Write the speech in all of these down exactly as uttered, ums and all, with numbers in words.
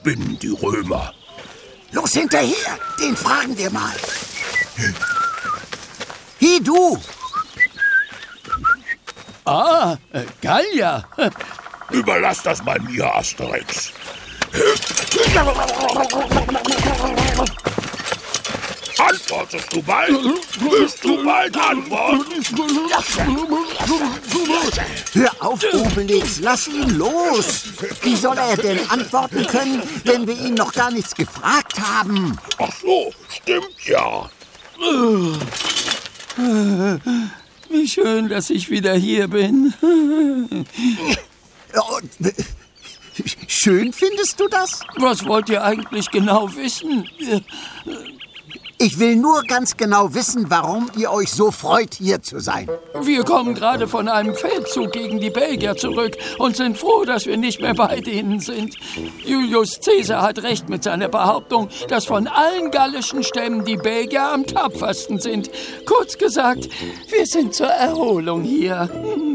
spinnen die Römer. Los hinterher, den fragen wir mal. Hey, du! Ah, äh, Gallier. Überlass das mal mir, Asterix. Antwortest du bald? Willst du bald antworten? Hör auf, Obelix, lass ihn los. Wie soll er denn antworten können, wenn wir ihn noch gar nichts gefragt haben? Ach so, stimmt ja. Wie schön, dass ich wieder hier bin. Schön findest du das? Was wollt ihr eigentlich genau wissen? Ich will nur ganz genau wissen, warum ihr euch so freut, hier zu sein. Wir kommen gerade von einem Feldzug gegen die Belgier zurück und sind froh, dass wir nicht mehr bei denen sind. Julius Caesar hat recht mit seiner Behauptung, dass von allen gallischen Stämmen die Belgier am tapfersten sind. Kurz gesagt, wir sind zur Erholung hier.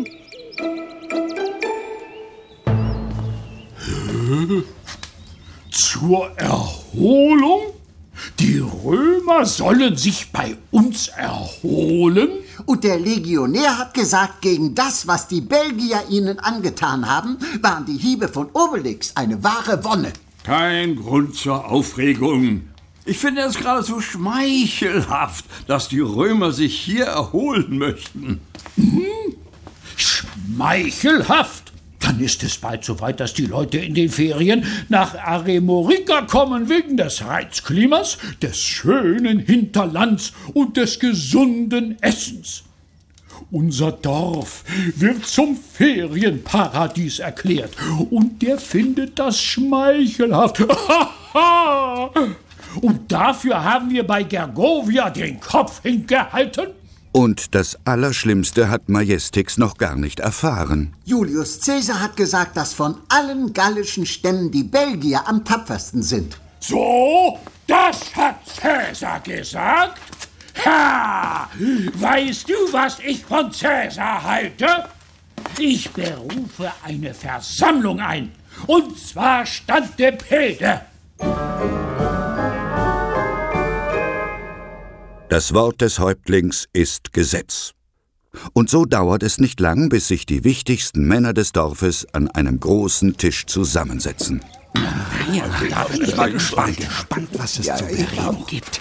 Zur Erholung? Die Römer sollen sich bei uns erholen? Und der Legionär hat gesagt, gegen das, was die Belgier ihnen angetan haben, waren die Hiebe von Obelix eine wahre Wonne. Kein Grund zur Aufregung. Ich finde es geradezu schmeichelhaft, dass die Römer sich hier erholen möchten. Hm? Schmeichelhaft? Dann ist es bald so weit, dass die Leute in den Ferien nach Aremorica kommen wegen des Reizklimas, des schönen Hinterlands und des gesunden Essens. Unser Dorf wird zum Ferienparadies erklärt und der findet das schmeichelhaft. Und dafür haben wir bei Gergovia den Kopf hingehalten? Und das Allerschlimmste hat Majestix noch gar nicht erfahren. Julius Caesar hat gesagt, dass von allen gallischen Stämmen die Belgier am tapfersten sind. So, das hat Caesar gesagt? Ha! Weißt du, was ich von Caesar halte? Ich berufe eine Versammlung ein. Und zwar Stante Pede. Das Wort des Häuptlings ist Gesetz. Und so dauert es nicht lang, bis sich die wichtigsten Männer des Dorfes an einem großen Tisch zusammensetzen. Ja, da bin ich mal gespannt, gespannt, was es ja, zu bereden gibt.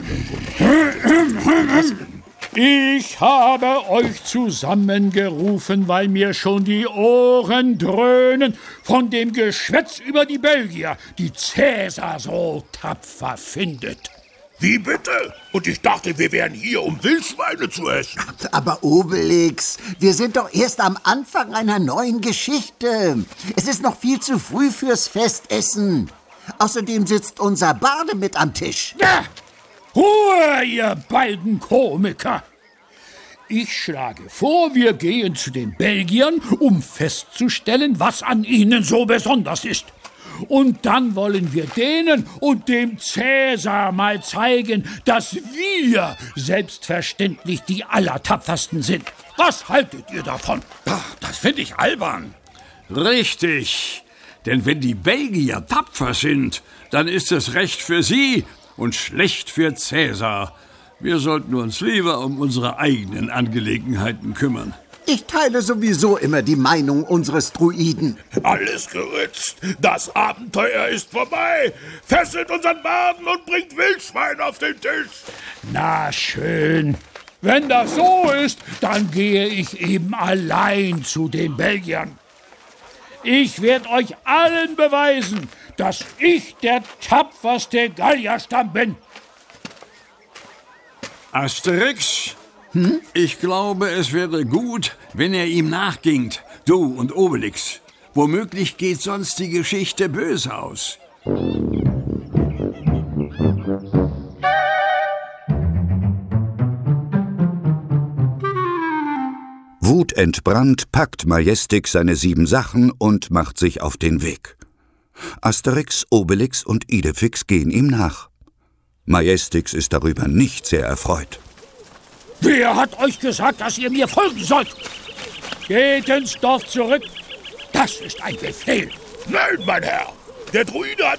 Ich habe euch zusammengerufen, weil mir schon die Ohren dröhnen von dem Geschwätz über die Belgier, die Cäsar so tapfer findet. Wie bitte? Und ich dachte, wir wären hier, um Wildschweine zu essen. Aber Obelix, wir sind doch erst am Anfang einer neuen Geschichte. Es ist noch viel zu früh fürs Festessen. Außerdem sitzt unser Barde mit am Tisch. Ja, Ruhe, ihr beiden Komiker! Ich schlage vor, wir gehen zu den Belgiern, um festzustellen, was an ihnen so besonders ist. Und dann wollen wir denen und dem Cäsar mal zeigen, dass wir selbstverständlich die Allertapfersten sind. Was haltet ihr davon? Ach, das finde ich albern. Richtig. Denn wenn die Belgier tapfer sind, dann ist es recht für sie und schlecht für Cäsar. Wir sollten uns lieber um unsere eigenen Angelegenheiten kümmern. Ich teile sowieso immer die Meinung unseres Druiden. Alles geritzt. Das Abenteuer ist vorbei. Fesselt unseren Barden und bringt Wildschwein auf den Tisch. Na schön. Wenn das so ist, dann gehe ich eben allein zu den Belgiern. Ich werde euch allen beweisen, dass ich der tapferste Gallierstamm bin. Asterix? Hm? Ich glaube, es wäre gut, wenn er ihm nachgingt, du und Obelix. Womöglich geht sonst die Geschichte böse aus. Wutentbrannt packt Majestix seine sieben Sachen und macht sich auf den Weg. Asterix, Obelix und Idefix gehen ihm nach. Majestix ist darüber nicht sehr erfreut. Wer hat euch gesagt, dass ihr mir folgen sollt? Geht ins Dorf zurück. Das ist ein Befehl. Nein, mein Herr. Der Druide hat